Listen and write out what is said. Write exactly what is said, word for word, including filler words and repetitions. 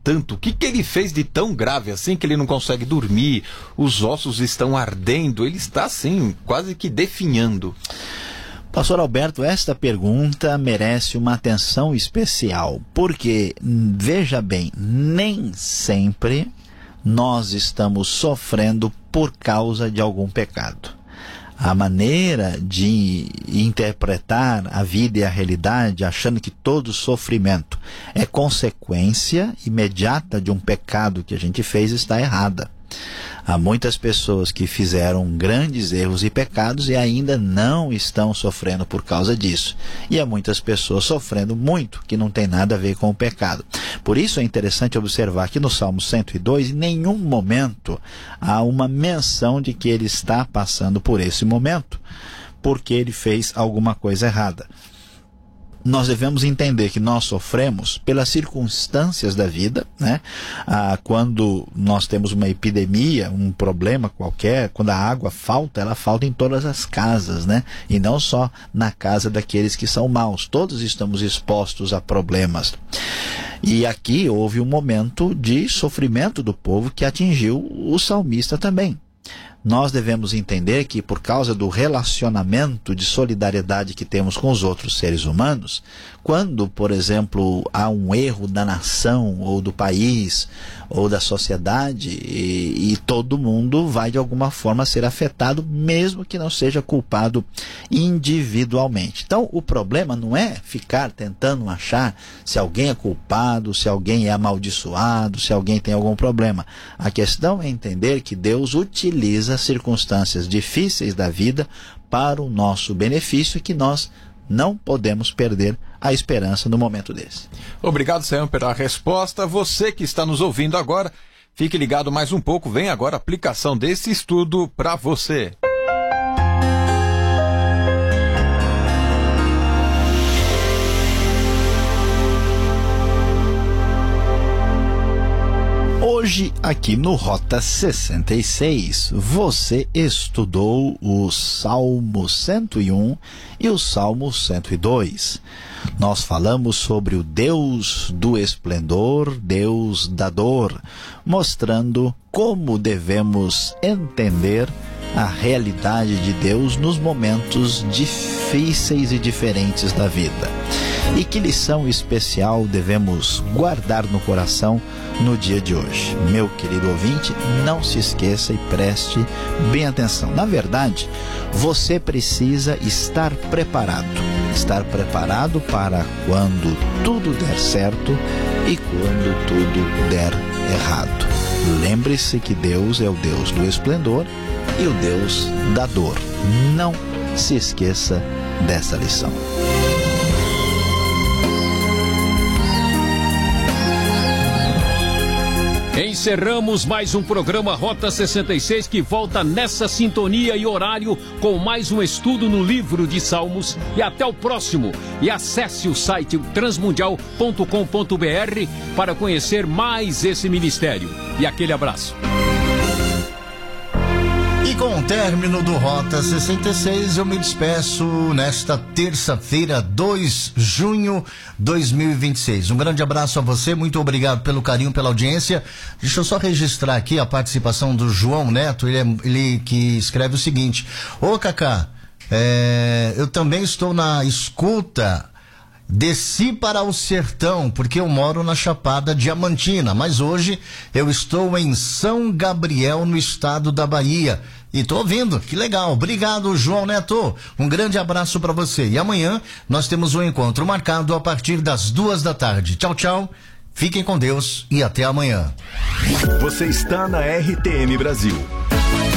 tanto? O que, que ele fez de tão grave assim que ele não consegue dormir, os ossos estão ardendo, ele está assim, quase que definhando? Pastor Alberto, esta pergunta merece uma atenção especial, porque, veja bem, nem sempre nós estamos sofrendo por causa de algum pecado. A maneira de interpretar a vida e a realidade, achando que todo sofrimento é consequência imediata de um pecado que a gente fez, está errada. Há muitas pessoas que fizeram grandes erros e pecados e ainda não estão sofrendo por causa disso. E há muitas pessoas sofrendo muito, que não tem nada a ver com o pecado. Por isso é interessante observar que no Salmo cento e dois, em nenhum momento há uma menção de que ele está passando por esse momento, porque ele fez alguma coisa errada. Nós devemos entender que nós sofremos pelas circunstâncias da vida, né? Ah, quando nós temos uma epidemia, um problema qualquer, quando a água falta, ela falta em todas as casas, né? E não só na casa daqueles que são maus. Todos estamos expostos a problemas. E aqui houve um momento de sofrimento do povo que atingiu o salmista também. Nós devemos entender que, por causa do relacionamento de solidariedade que temos com os outros seres humanos, quando, por exemplo, há um erro da nação, ou do país, ou da sociedade, e, e todo mundo vai de alguma forma ser afetado, mesmo que não seja culpado individualmente. Então, o problema não é ficar tentando achar se alguém é culpado, se alguém é amaldiçoado, se alguém tem algum problema. A questão é entender que Deus utiliza circunstâncias difíceis da vida para o nosso benefício e que nós não podemos perder a esperança no momento desse. Obrigado, Senhor, pela resposta. Você que está nos ouvindo agora, fique ligado mais um pouco. Vem agora a aplicação desse estudo para você. Hoje, aqui no Rota sessenta e seis, você estudou o Salmo cento e um e o Salmo cento e dois. Nós falamos sobre o Deus do esplendor, Deus da dor, mostrando como devemos entender a realidade de Deus nos momentos difíceis e diferentes da vida. E que lição especial devemos guardar no coração no dia de hoje? Meu querido ouvinte, não se esqueça e preste bem atenção. Na verdade, você precisa estar preparado. Estar preparado para quando tudo der certo e quando tudo der errado. Lembre-se que Deus é o Deus do esplendor e o Deus da dor. Não se esqueça dessa lição. Encerramos mais um programa Rota sessenta e seis que volta nessa sintonia e horário com mais um estudo no livro de Salmos. E até o próximo. E acesse o site transmundial ponto com ponto br para conhecer mais esse ministério. E aquele abraço. E com o término do Rota sessenta e seis, eu me despeço nesta terça-feira, dois de junho de dois mil e vinte e seis. Um grande abraço a você, muito obrigado pelo carinho, pela audiência. Deixa eu só registrar aqui a participação do João Neto, ele, é, ele que escreve o seguinte: Ô Cacá, é, eu também estou na escuta. Desci para o sertão, porque eu moro na Chapada Diamantina, mas hoje eu estou em São Gabriel, no estado da Bahia. E tô ouvindo, que legal. Obrigado, João Neto. Um grande abraço para você. E amanhã nós temos um encontro marcado a partir das duas da tarde. Tchau, tchau. Fiquem com Deus e até amanhã. Você está na R T M Brasil.